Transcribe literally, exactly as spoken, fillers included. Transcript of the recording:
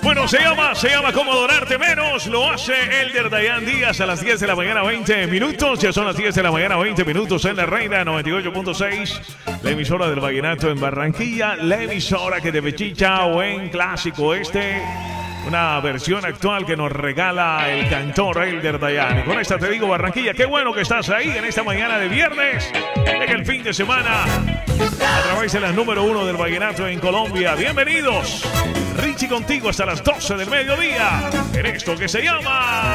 Bueno, se llama, se llama Cómo Adorarte Menos. Lo hace Elder Dayan Díaz a las diez de la mañana, veinte minutos. Ya son las diez de la mañana, veinte minutos en la Reina noventa y ocho punto seis. La emisora del vallenato en Barranquilla. La emisora que te pechicha buen clásico este. Una versión actual que nos regala el cantor Elder Dayan. Y con esta te digo, Barranquilla, qué bueno que estás ahí en esta mañana de viernes. En el fin de semana. A través de la número uno del vallenato en Colombia. Bienvenidos. Richie contigo hasta las doce del mediodía. En esto que se llama...